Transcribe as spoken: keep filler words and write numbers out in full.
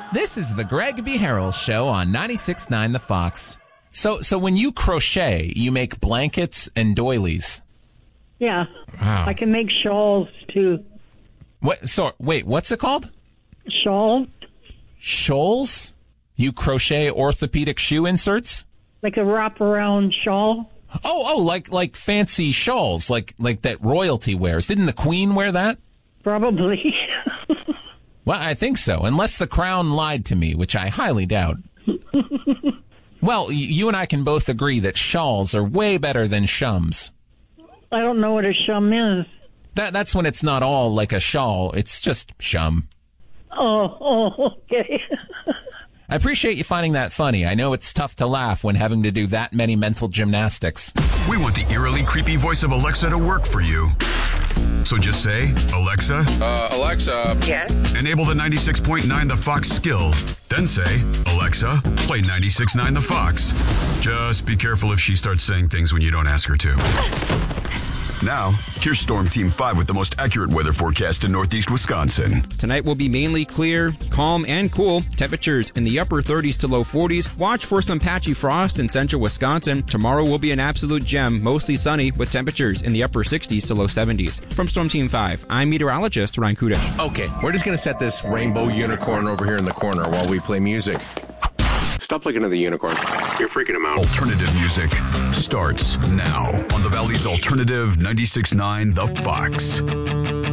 This is the Greg B. Harrell Show on ninety-six point nine The Fox. So, so when you crochet, you make blankets and doilies. Yeah. Wow. I can make shawls, too. What? So, wait, what's it called? Shawls? Shoals? You crochet orthopedic shoe inserts? Like a wraparound shawl? Oh, oh, like like fancy shawls, like like that royalty wears. Didn't the Queen wear that? Probably. Well, I think so, unless the Crown lied to me, which I highly doubt. Well, y- you and I can both agree that shawls are way better than shums. I don't know what a shum is. That That's when it's not all like a shawl, it's just shum. Oh, oh, okay. I appreciate you finding that funny. I know it's tough to laugh when having to do that many mental gymnastics. We want the eerily creepy voice of Alexa to work for you. So just say, Alexa. Uh, Alexa. Yes? Enable the ninety-six point nine The Fox skill. Then say, Alexa, play ninety-six point nine The Fox. Just be careful if she starts saying things when you don't ask her to. Now, here's Storm Team five with the most accurate weather forecast in northeast Wisconsin. Tonight will be mainly clear, calm, and cool. Temperatures in the upper thirties to low forties. Watch for some patchy frost in central Wisconsin. Tomorrow will be an absolute gem, mostly sunny, with temperatures in the upper sixties to low seventies. From Storm Team five, I'm meteorologist Ryan Kudish. Okay, we're just going to set this rainbow unicorn over here in the corner while we play music. Stop looking at the unicorn. You're freaking him out. Alternative music starts now on the Valley's Alternative ninety-six point nine The Fox.